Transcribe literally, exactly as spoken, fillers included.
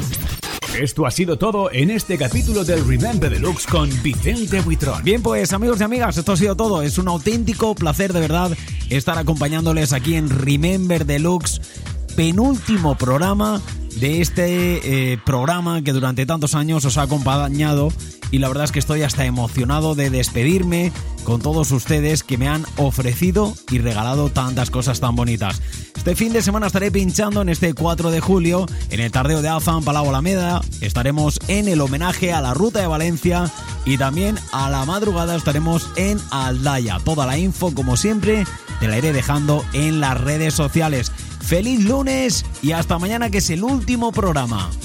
Esto ha sido todo en este capítulo del Remember Deluxe con Vicente Buitrón. Bien, pues amigos y amigas, esto ha sido todo. Es un auténtico placer de verdad estar acompañándoles aquí en Remember Deluxe, penúltimo programa de este eh, programa que durante tantos años os ha acompañado, y la verdad es que estoy hasta emocionado de despedirme con todos ustedes que me han ofrecido y regalado tantas cosas tan bonitas. Este fin de semana estaré pinchando en este cuatro de julio en el Tardeo de Azan, Palau Alameda. Estaremos en el homenaje a la Ruta de Valencia y también a la madrugada estaremos en Aldaya. Toda la info, como siempre, te la iré dejando en las redes sociales. ¡Feliz lunes y hasta mañana, que es el último programa!